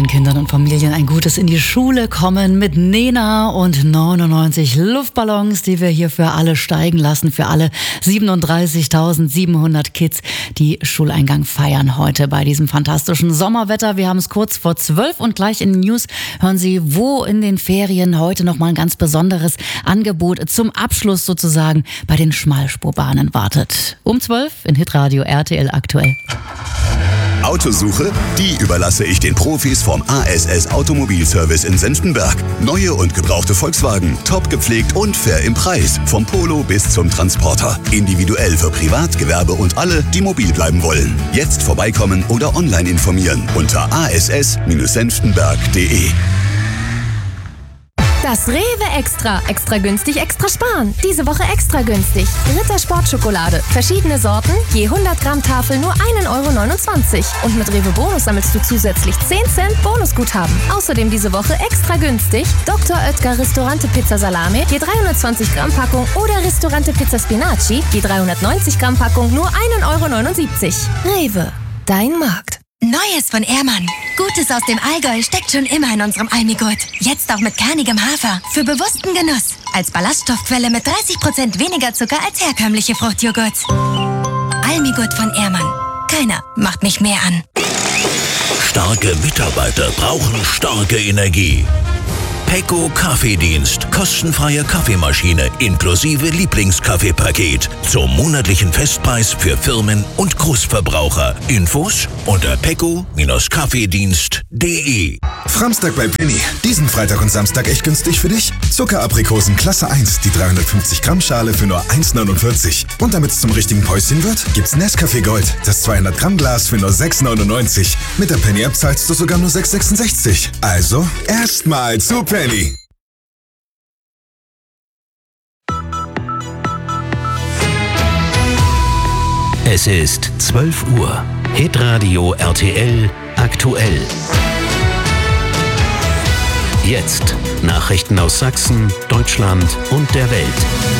allen Kindern und Familien ein gutes in die Schule kommen mit Nena und 99 Luftballons, die wir hier für alle steigen lassen, für alle 37.700 Kids, die Schuleingang feiern heute bei diesem fantastischen Sommerwetter. Wir haben es kurz vor 12 und gleich in den News hören Sie, wo in den Ferien heute nochmal ein ganz besonderes Angebot zum Abschluss sozusagen bei den Schmalspurbahnen wartet. Um 12 in Hitradio RTL aktuell. Autosuche? Die überlasse ich den Profis vom ASS Automobilservice in Senftenberg. Neue und gebrauchte Volkswagen, top gepflegt und fair im Preis. Vom Polo bis zum Transporter. Individuell für Privat, Gewerbe und alle, die mobil bleiben wollen. Jetzt vorbeikommen oder online informieren unter ass-senftenberg.de. Das Rewe Extra. Extra günstig, extra sparen. Diese Woche extra günstig. Ritter Sportschokolade. Verschiedene Sorten, je 100 Gramm Tafel nur 1,29 Euro. Und mit Rewe Bonus sammelst du zusätzlich 10 Cent Bonusguthaben. Außerdem diese Woche extra günstig Dr. Oetker Ristorante Pizza Salame, je 320 Gramm Packung oder Ristorante Pizza Spinaci, je 390 Gramm Packung nur 1,79 Euro. Rewe, dein Markt. Neues von Ehrmann. Gutes aus dem Allgäu steckt schon immer in unserem Almigurt. Jetzt auch mit kernigem Hafer. Für bewussten Genuss. Als Ballaststoffquelle mit 30% weniger Zucker als herkömmliche Fruchtjoghurts. Almigurt von Ehrmann. Keiner macht mich mehr an. Starke Mitarbeiter brauchen starke Energie. Pecco Kaffeedienst. Kostenfreie Kaffeemaschine inklusive Lieblingskaffeepaket. Zum monatlichen Festpreis für Firmen und Großverbraucher. Infos unter pecco-kaffeedienst.de. Framstag bei Penny. Diesen Freitag und Samstag echt günstig für dich. Zuckeraprikosen Klasse 1, die 350 Gramm Schale für nur 1,49. Und damit es zum richtigen Päuschen wird, gibt's Nescafé Gold, das 200 Gramm Glas für nur 6,99. Mit der Penny App zahlst du sogar nur 6,66. Also erstmal zu Penny. Es ist 12 Uhr. Hitradio RTL aktuell. Jetzt Nachrichten aus Sachsen, Deutschland und der Welt.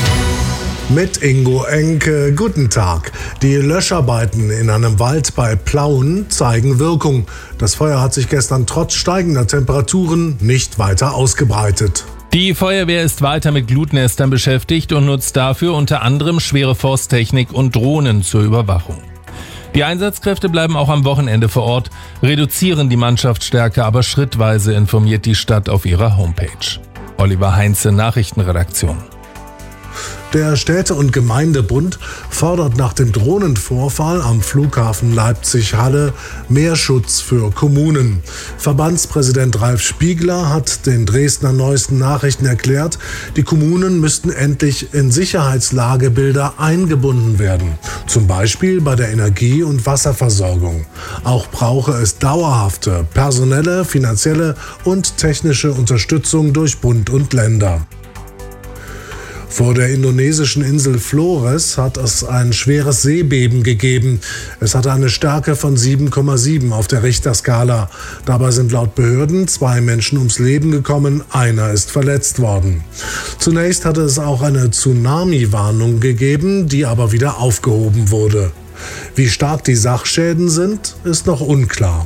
Mit Ingo Enke, guten Tag. Die Löscharbeiten in einem Wald bei Plauen zeigen Wirkung. Das Feuer hat sich gestern trotz steigender Temperaturen nicht weiter ausgebreitet. Die Feuerwehr ist weiter mit Glutnestern beschäftigt und nutzt dafür unter anderem schwere Forsttechnik und Drohnen zur Überwachung. Die Einsatzkräfte bleiben auch am Wochenende vor Ort, reduzieren die Mannschaftsstärke aber schrittweise, informiert die Stadt auf ihrer Homepage. Oliver Heinze, Nachrichtenredaktion. Der Städte- und Gemeindebund fordert nach dem Drohnenvorfall am Flughafen Leipzig-Halle mehr Schutz für Kommunen. Verbandspräsident Ralf Spiegler hat den Dresdner Neuesten Nachrichten erklärt, die Kommunen müssten endlich in Sicherheitslagebilder eingebunden werden. Zum Beispiel bei der Energie- und Wasserversorgung. Auch brauche es dauerhafte personelle, finanzielle und technische Unterstützung durch Bund und Länder. Vor der indonesischen Insel Flores hat es ein schweres Seebeben gegeben. Es hatte eine Stärke von 7,7 auf der Richterskala. Dabei sind laut Behörden 2 Menschen ums Leben gekommen, einer ist verletzt worden. Zunächst hatte es auch eine Tsunami-Warnung gegeben, die aber wieder aufgehoben wurde. Wie stark die Sachschäden sind, ist noch unklar.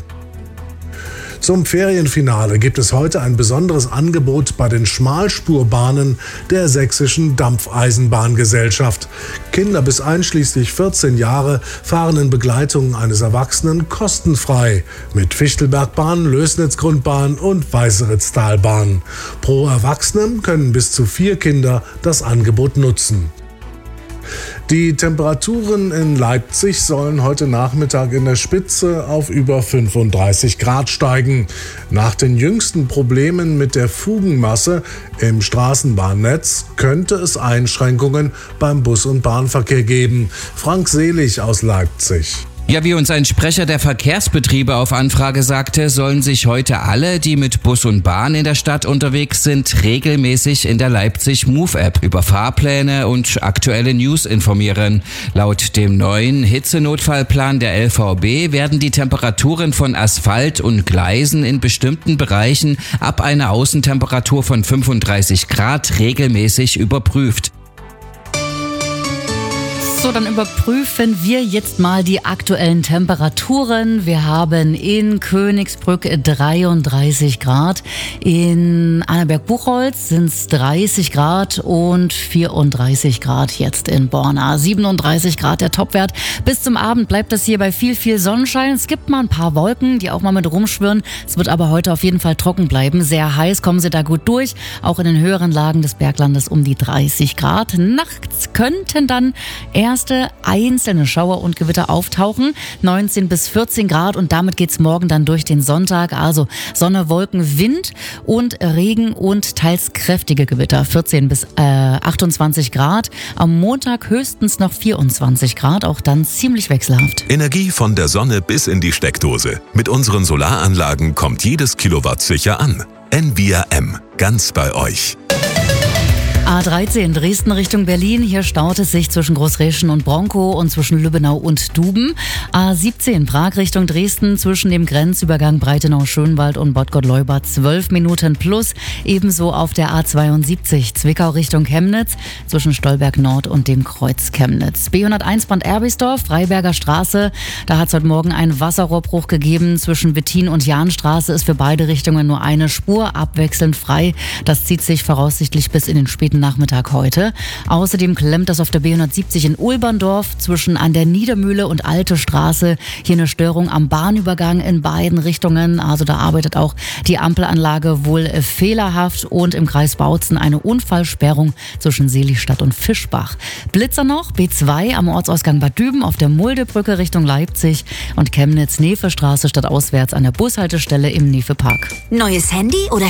Zum Ferienfinale gibt es heute ein besonderes Angebot bei den Schmalspurbahnen der Sächsischen Dampfeisenbahngesellschaft. Kinder bis einschließlich 14 Jahre fahren in Begleitung eines Erwachsenen kostenfrei mit Fichtelbergbahn, Lößnitzgrundbahn und Weißeritztalbahn. Pro Erwachsenen können bis zu 4 Kinder das Angebot nutzen. Die Temperaturen in Leipzig sollen heute Nachmittag in der Spitze auf über 35 Grad steigen. Nach den jüngsten Problemen mit der Fugenmasse im Straßenbahnnetz könnte es Einschränkungen beim Bus- und Bahnverkehr geben. Frank Selig aus Leipzig. Ja, wie uns ein Sprecher der Verkehrsbetriebe auf Anfrage sagte, sollen sich heute alle, die mit Bus und Bahn in der Stadt unterwegs sind, regelmäßig in der Leipzig Move-App über Fahrpläne und aktuelle News informieren. Laut dem neuen Hitzenotfallplan der LVB werden die Temperaturen von Asphalt und Gleisen in bestimmten Bereichen ab einer Außentemperatur von 35 Grad regelmäßig überprüft. So, dann überprüfen wir jetzt mal die aktuellen Temperaturen. Wir haben in Königsbrück 33 Grad, in Annaberg-Buchholz sind es 30 Grad und 34 Grad jetzt in Borna. 37 Grad der Topwert. Bis zum Abend bleibt das hier bei viel Sonnenschein. Es gibt mal ein paar Wolken, die auch mal mit rumschwirren. Es wird aber heute auf jeden Fall trocken bleiben. Sehr heiß, kommen Sie da gut durch. Auch in den höheren Lagen des Berglandes um die 30 Grad. Nachts könnten dann erste einzelne Schauer und Gewitter auftauchen. 19 bis 14 Grad und damit geht's morgen dann durch den Sonntag. Also Sonne, Wolken, Wind und Regen und teils kräftige Gewitter. 14 bis 28 Grad. Am Montag höchstens noch 24 Grad. Auch dann ziemlich wechselhaft. Energie von der Sonne bis in die Steckdose. Mit unseren Solaranlagen kommt jedes Kilowatt sicher an. Envia M. Ganz bei euch. A13 Dresden Richtung Berlin. Hier staut es sich zwischen Großreschen und Bronkow und zwischen Lübbenau und Duben. A17 Prag Richtung Dresden zwischen dem Grenzübergang Breitenau-Schönwald und Botgott-Leubach 12 Minuten plus. Ebenso auf der A72 Zwickau Richtung Chemnitz zwischen Stolberg Nord und dem Kreuz Chemnitz. B101 Bad Erbisdorf, Freiberger Straße. Da hat es heute Morgen einen Wasserrohrbruch gegeben. Zwischen Wettin und Jahnstraße ist für beide Richtungen nur eine Spur abwechselnd frei. Das zieht sich voraussichtlich bis in den späten Nachmittag heute. Außerdem klemmt das auf der B170 in Ulberndorf zwischen an der Niedermühle und Alte Straße. Hier eine Störung am Bahnübergang in beiden Richtungen. Also da arbeitet auch die Ampelanlage wohl fehlerhaft und im Kreis Bautzen eine Unfallsperrung zwischen Seligstadt und Fischbach. Blitzer noch, B2 am Ortsausgang Bad Düben auf der Muldebrücke Richtung Leipzig und Chemnitz-Nefe-Straße stadtauswärts an der Bushaltestelle im Nefe-Park. Neues Handy oder